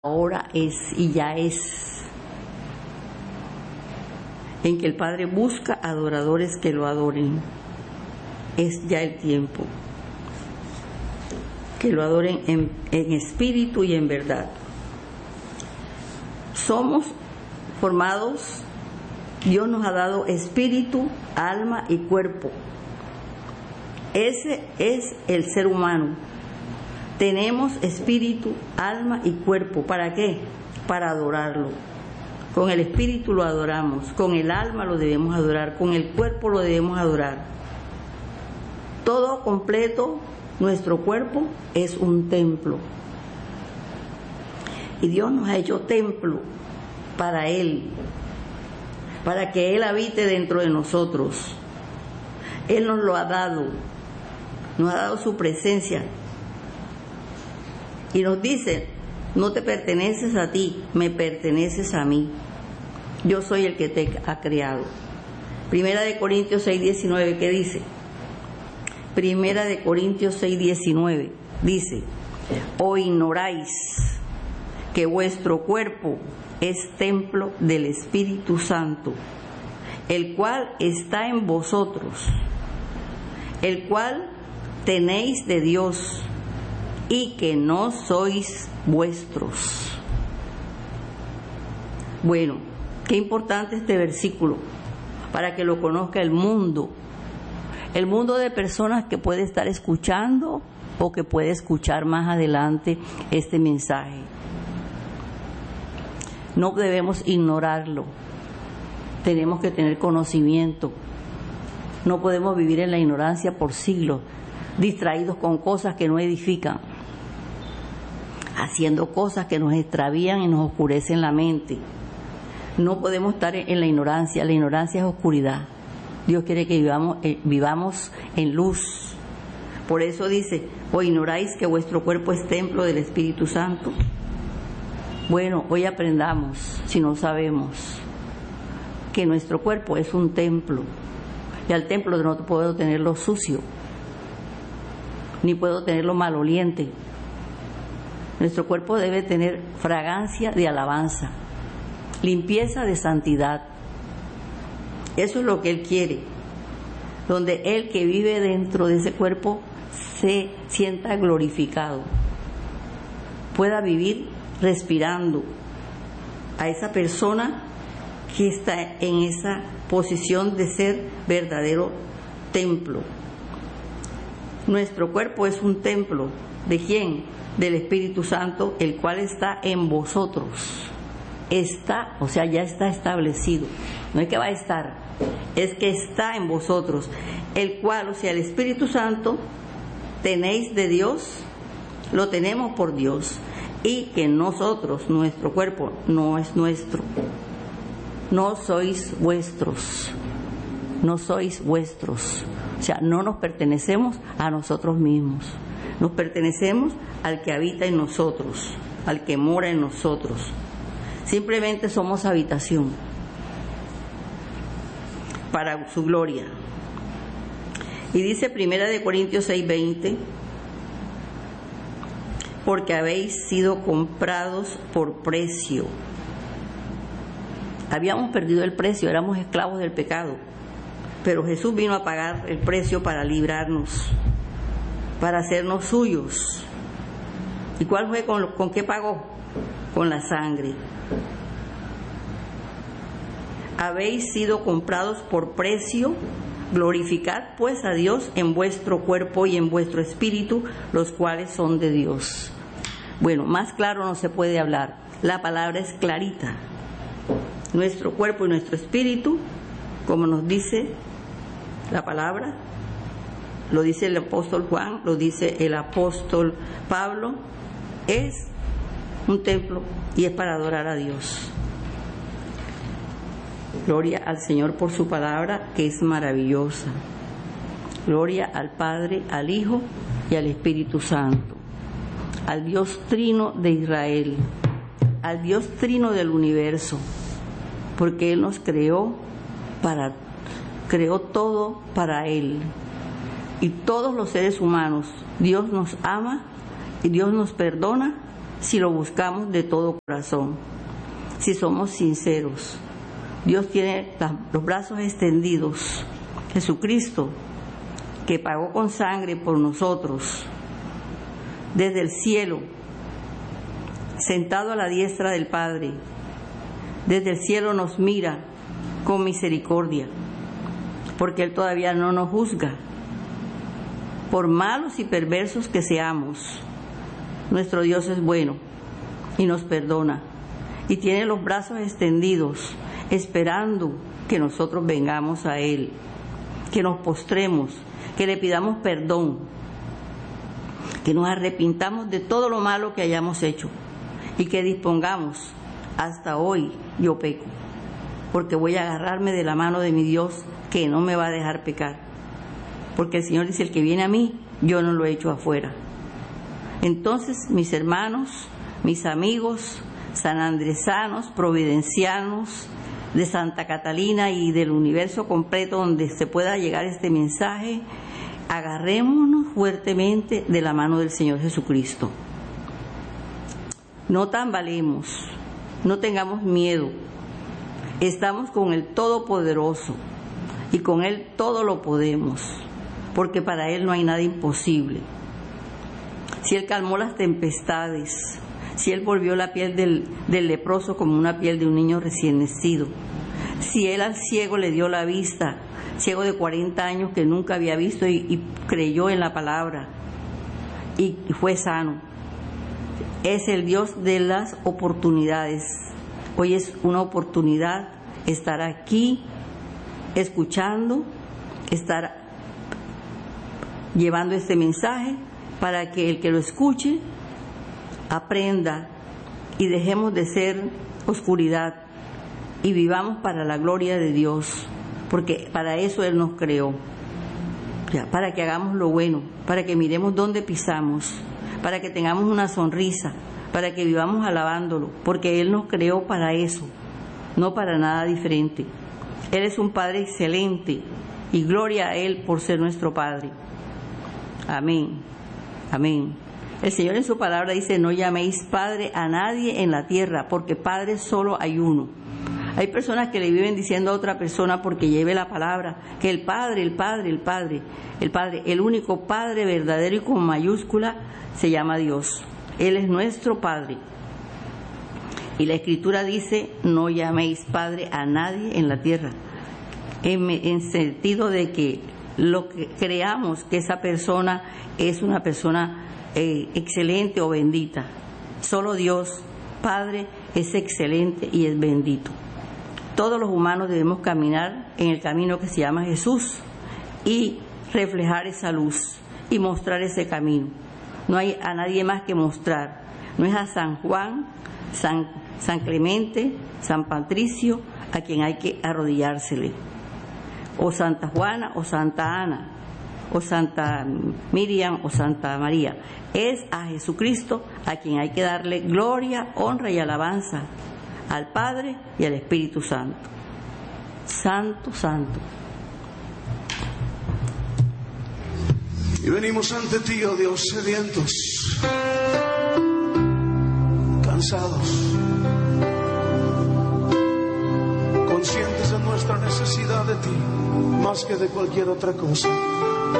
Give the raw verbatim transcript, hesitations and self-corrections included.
ahora es y ya es, en que el Padre busca adoradores que lo adoren. Es ya el tiempo, que lo adoren en, en espíritu y en verdad. Somos formados, Dios nos ha dado espíritu, alma y cuerpo. Ese es el ser humano. Tenemos espíritu, alma y cuerpo. ¿Para qué? Para adorarlo. Con el espíritu lo adoramos, con el alma lo debemos adorar, con el cuerpo lo debemos adorar. Todo completo, nuestro cuerpo es un templo. Y Dios nos ha hecho templo para Él, para que Él habite dentro de nosotros. Él nos lo ha dado, nos ha dado su presencia. Y nos dice, no te perteneces a ti, me perteneces a mí. Yo soy el que te ha creado. Primera de Corintios seis, diecinueve, ¿qué dice? Primera de Corintios seis, diecinueve, dice, ¿o ignoráis que vuestro cuerpo es templo del Espíritu Santo, el cual está en vosotros, el cual tenéis de Dios, y que no sois vuestros? Bueno, qué importante este versículo para que lo conozca el mundo, el mundo de personas que puede estar escuchando o que puede escuchar más adelante este mensaje. No debemos ignorarlo, tenemos que tener conocimiento. No podemos vivir en la ignorancia por siglos, distraídos con cosas que no edifican, haciendo cosas que nos extravían y nos oscurecen la mente. No podemos estar en la ignorancia, la ignorancia es oscuridad. Dios quiere que vivamos, eh, vivamos en luz. Por eso dice, ¿o ignoráis que vuestro cuerpo es templo del Espíritu Santo? Bueno, hoy aprendamos, si no sabemos, que nuestro cuerpo es un templo. Y al templo no puedo tenerlo sucio, ni puedo tenerlo maloliente. Nuestro cuerpo debe tener fragancia de alabanza, limpieza de santidad. Eso es lo que Él quiere, donde Él que vive dentro de ese cuerpo se sienta glorificado, pueda vivir respirando a esa persona que está en esa posición de ser verdadero templo. Nuestro cuerpo es un templo. ¿De quién? Del Espíritu Santo, el cual está en vosotros. Está, o sea, ya está establecido. No es que va a estar, es que está en vosotros. El cual, o sea, el Espíritu Santo, tenéis de Dios, lo tenemos por Dios. Y que nosotros, nuestro cuerpo, no es nuestro. No sois vuestros. No sois vuestros. O sea, no nos pertenecemos a nosotros mismos. Nos pertenecemos al que habita en nosotros, al que mora en nosotros. Simplemente somos habitación para su gloria. Y dice Primera de Corintios seis, veinte, porque habéis sido comprados por precio. Habíamos perdido el precio, éramos esclavos del pecado, pero Jesús vino a pagar el precio para librarnos, para hacernos suyos. ¿Y cuál fue? ¿Con, con qué pagó? Con la sangre. Habéis sido comprados por precio. Glorificad pues a Dios en vuestro cuerpo y en vuestro espíritu, los cuales son de Dios. Bueno, más claro no se puede hablar. La palabra es clarita. Nuestro cuerpo y nuestro espíritu, como nos dice la palabra, lo dice el apóstol Juan, lo dice el apóstol Pablo, es un templo y es para adorar a Dios. Gloria al Señor por su palabra, que es maravillosa. Gloria al Padre, al Hijo y al Espíritu Santo, al Dios trino de Israel, al Dios trino del universo, porque Él nos creó para, creó todo para Él. Y todos los seres humanos, Dios nos ama y Dios nos perdona si lo buscamos de todo corazón, si somos sinceros. Dios tiene los brazos extendidos. Jesucristo, que pagó con sangre por nosotros, desde el cielo, sentado a la diestra del Padre, desde el cielo nos mira con misericordia, porque Él todavía no nos juzga. Por malos y perversos que seamos, nuestro Dios es bueno y nos perdona, y tiene los brazos extendidos, esperando que nosotros vengamos a Él, que nos postremos, que le pidamos perdón, que nos arrepintamos de todo lo malo que hayamos hecho y que dispongamos: hasta hoy yo peco, porque voy a agarrarme de la mano de mi Dios, que no me va a dejar pecar, porque el Señor dice: el que viene a mí, yo no lo echo afuera. Entonces, mis hermanos, mis amigos sanandresanos, providencianos, de Santa Catalina y del universo completo donde se pueda llegar este mensaje, agarrémonos fuertemente de la mano del Señor Jesucristo. No tambalemos, no tengamos miedo. Estamos con el Todopoderoso y con Él todo lo podemos, porque para Él no hay nada imposible. Si Él calmó las tempestades, si Él volvió la piel del, del leproso como una piel de un niño recién nacido, si Él al ciego le dio la vista, ciego de cuarenta años que nunca había visto y, y creyó en la palabra y, y fue sano, es el Dios de las oportunidades. Hoy es una oportunidad estar aquí, escuchando, estar llevando este mensaje para que el que lo escuche aprenda y dejemos de ser oscuridad y vivamos para la gloria de Dios, porque para eso Él nos creó, ya, para que hagamos lo bueno, para que miremos dónde pisamos, para que tengamos una sonrisa, para que vivamos alabándolo, porque Él nos creó para eso, no para nada diferente. Él es un Padre excelente y gloria a Él por ser nuestro Padre. Amén, amén. El Señor en su palabra dice: no llaméis Padre a nadie en la tierra, porque Padre solo hay uno. Hay personas que le viven diciendo a otra persona porque lleve la palabra, que el Padre, el Padre, el Padre, el Padre, el único Padre verdadero y con mayúscula se llama Dios. Él es nuestro Padre. Y la Escritura dice: no llaméis Padre a nadie en la tierra, en, en sentido de que lo que creamos que esa persona es una persona eh, excelente o bendita. Solo Dios, Padre, es excelente y es bendito. Todos los humanos debemos caminar en el camino que se llama Jesús y reflejar esa luz y mostrar ese camino. No hay a nadie más que mostrar. No es a San Juan, San, San Clemente, San Patricio a quien hay que arrodillársele, o Santa Juana, o Santa Ana, o Santa Miriam, o Santa María. Es a Jesucristo a quien hay que darle gloria, honra y alabanza, al Padre y al Espíritu Santo. Santo, santo. Y venimos ante ti, oh Dios, sedientos, cansados, conscientes de nuestra necesidad de ti, más que de cualquier otra cosa.